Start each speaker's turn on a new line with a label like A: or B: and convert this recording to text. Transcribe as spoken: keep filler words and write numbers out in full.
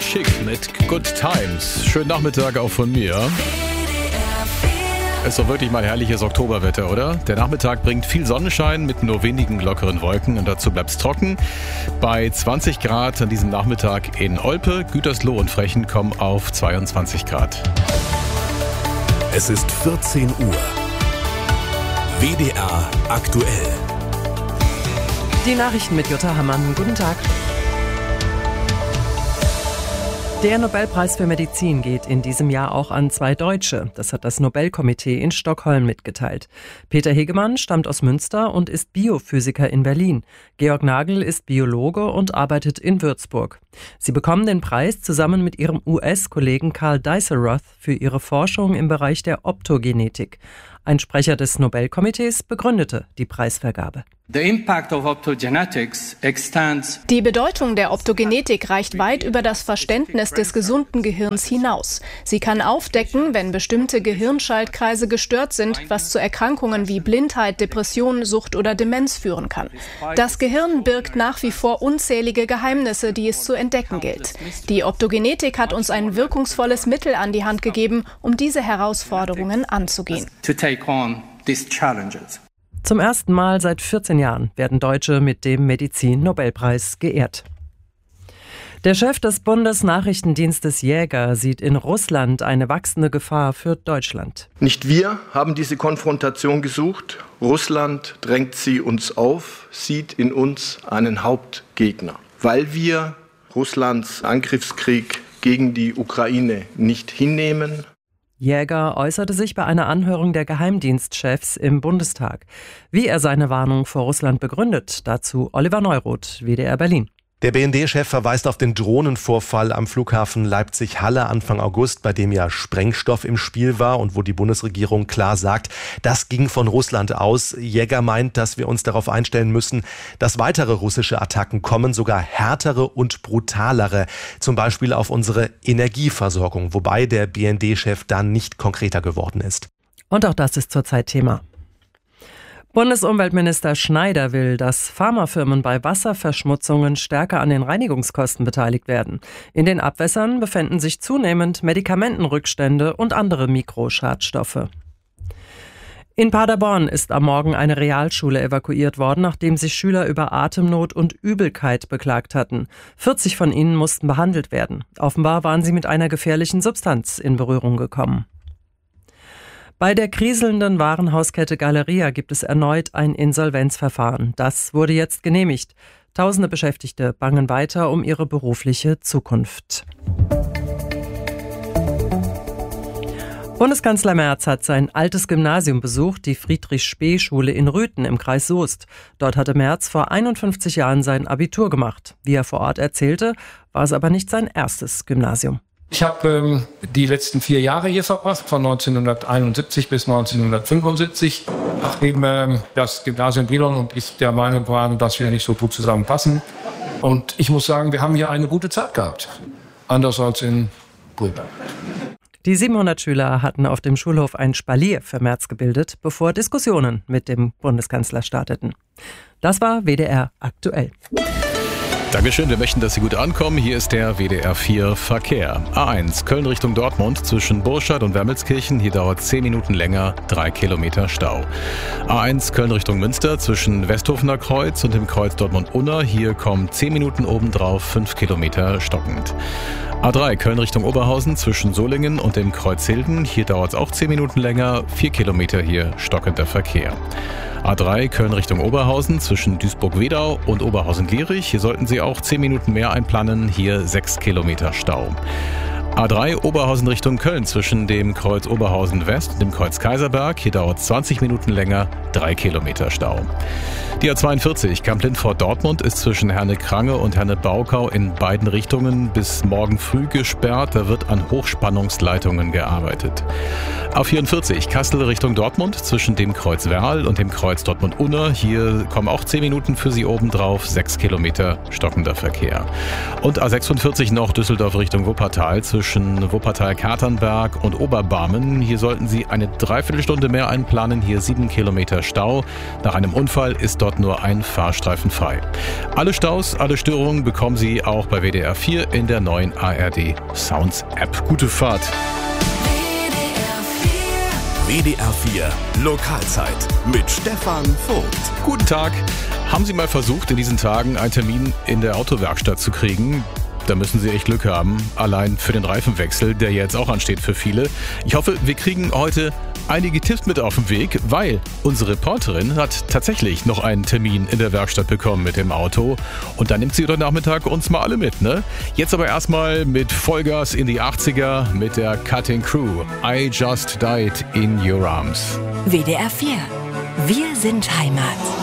A: Chic mit Good Times. Schönen Nachmittag auch von mir. Es ist doch wirklich mal herrliches Oktoberwetter, oder? Der Nachmittag bringt viel Sonnenschein mit nur wenigen lockeren Wolken und dazu bleibt es trocken. Bei zwanzig Grad an diesem Nachmittag in Olpe, Gütersloh und Frechen kommen auf zweiundzwanzig Grad.
B: Es ist vierzehn Uhr. W D R aktuell.
C: Die Nachrichten mit Jutta Hammann. Guten Tag. Der Nobelpreis für Medizin geht in diesem Jahr auch an zwei Deutsche. Das hat das Nobelkomitee in Stockholm mitgeteilt. Peter Hegemann stammt aus Münster und ist Biophysiker in Berlin. Georg Nagel ist Biologe und arbeitet in Würzburg. Sie bekommen den Preis zusammen mit ihrem U S-Kollegen Carl Deisseroth für ihre Forschung im Bereich der Optogenetik. Ein Sprecher des Nobelkomitees begründete die Preisvergabe.
D: The impact of optogenetics extends.
E: Die Bedeutung der Optogenetik reicht weit über das Verständnis des gesunden Gehirns hinaus. Sie kann aufdecken, wenn bestimmte Gehirnschaltkreise gestört sind, was zu Erkrankungen wie Blindheit, Depression, Sucht oder Demenz führen kann. Das Gehirn birgt nach wie vor unzählige Geheimnisse, die es zu entdecken gilt. Die Optogenetik hat uns ein wirkungsvolles Mittel an die Hand gegeben, um diese Herausforderungen anzugehen.
D: To take on these challenges.
C: Zum ersten Mal seit vierzehn Jahren werden Deutsche mit dem Medizin-Nobelpreis geehrt. Der Chef des Bundesnachrichtendienstes Jäger sieht in Russland eine wachsende Gefahr für Deutschland.
F: Nicht wir haben diese Konfrontation gesucht. Russland drängt sie uns auf, sieht in uns einen Hauptgegner. Weil wir Russlands Angriffskrieg gegen die Ukraine nicht hinnehmen.
C: Jäger äußerte sich bei einer Anhörung der Geheimdienstchefs im Bundestag. Wie er seine Warnung vor Russland begründet, dazu Oliver Neuroth, W D R Berlin.
G: Der B N D-Chef verweist auf den Drohnenvorfall am Flughafen Leipzig-Halle Anfang August, bei dem ja Sprengstoff im Spiel war und wo die Bundesregierung klar sagt, das ging von Russland aus. Jäger meint, dass wir uns darauf einstellen müssen, dass weitere russische Attacken kommen, sogar härtere und brutalere, zum Beispiel auf unsere Energieversorgung, wobei der B N D-Chef dann nicht konkreter geworden ist.
C: Und auch das ist zurzeit Thema. Bundesumweltminister Schneider will, dass Pharmafirmen bei Wasserverschmutzungen stärker an den Reinigungskosten beteiligt werden. In den Abwässern befänden sich zunehmend Medikamentenrückstände und andere Mikroschadstoffe. In Paderborn ist am Morgen eine Realschule evakuiert worden, nachdem sich Schüler über Atemnot und Übelkeit beklagt hatten. vierzig von ihnen mussten behandelt werden. Offenbar waren sie mit einer gefährlichen Substanz in Berührung gekommen. Bei der kriselnden Warenhauskette Galeria gibt es erneut ein Insolvenzverfahren. Das wurde jetzt genehmigt. Tausende Beschäftigte bangen weiter um ihre berufliche Zukunft. Bundeskanzler Merz hat sein altes Gymnasium besucht, die Friedrich-Spee-Schule in Rüthen im Kreis Soest. Dort hatte Merz vor einundfünfzig Jahren sein Abitur gemacht. Wie er vor Ort erzählte, war es aber nicht sein erstes Gymnasium.
H: Ich habe ähm, die letzten vier Jahre hier verbracht, von neunzehnhunderteinundsiebzig bis neunzehnhundertfünfundsiebzig, nachdem ähm, das Gymnasium Brilon und ich der Meinung waren, dass wir nicht so gut zusammenpassen. Und ich muss sagen, wir haben hier eine gute Zeit gehabt, anders als in Brühl.
C: Die siebenhundert Schüler hatten auf dem Schulhof ein Spalier für Merz gebildet, bevor Diskussionen mit dem Bundeskanzler starteten. Das war W D R aktuell.
A: Dankeschön, wir möchten, dass Sie gut ankommen. Hier ist der W D R vier Verkehr. A eins, Köln Richtung Dortmund zwischen Burscheid und Wermelskirchen. Hier dauert zehn Minuten länger, drei Kilometer Stau. A eins, Köln Richtung Münster zwischen Westhofener Kreuz und dem Kreuz Dortmund-Unna. Hier kommen zehn Minuten obendrauf, fünf Kilometer stockend. A drei, Köln Richtung Oberhausen zwischen Solingen und dem Kreuz Hilden. Hier dauert es auch zehn Minuten länger, vier Kilometer hier stockender Verkehr. A drei, Köln Richtung Oberhausen zwischen Duisburg-Wedau und Oberhausen-Lierich. Hier sollten Sie auch zehn Minuten mehr einplanen, hier sechs Kilometer Stau. A drei, Oberhausen Richtung Köln zwischen dem Kreuz Oberhausen West und dem Kreuz Kaiserberg. Hier dauert es zwanzig Minuten länger, drei Kilometer Stau. Die A zweiundvierzig, Kamp-Lindfort-Dortmund ist zwischen Herne-Krange und Herne-Baukau in beiden Richtungen bis morgen früh gesperrt. Da wird an Hochspannungsleitungen gearbeitet. A vierundvierzig, Kassel Richtung Dortmund zwischen dem Kreuz Werl und dem Kreuz Dortmund-Unna. Hier kommen auch zehn Minuten für Sie obendrauf, sechs Kilometer stockender Verkehr. Und A sechsundvierzig noch Düsseldorf Richtung Wuppertal zwischen zwischen Wuppertal-Katernberg und Oberbarmen. Hier sollten Sie eine Dreiviertelstunde mehr einplanen, hier sieben Kilometer Stau. Nach einem Unfall ist dort nur ein Fahrstreifen frei. Alle Staus, alle Störungen bekommen Sie auch bei W D R vier in der neuen A R D Sounds App. Gute Fahrt!
B: W D R vier Lokalzeit mit Stefan Vogt.
A: Guten Tag. Haben Sie mal versucht, in diesen Tagen einen Termin in der Autowerkstatt zu kriegen? Da müssen Sie echt Glück haben, allein für den Reifenwechsel, der jetzt auch ansteht für viele. Ich hoffe, wir kriegen heute einige Tipps mit auf den Weg, weil unsere Reporterin hat tatsächlich noch einen Termin in der Werkstatt bekommen mit dem Auto. Und dann nimmt sie heute Nachmittag uns mal alle mit, ne? Jetzt aber erstmal mit Vollgas in die achtziger mit der Cutting Crew. I Just Died in Your Arms.
I: W D R vier. Wir sind Heimat.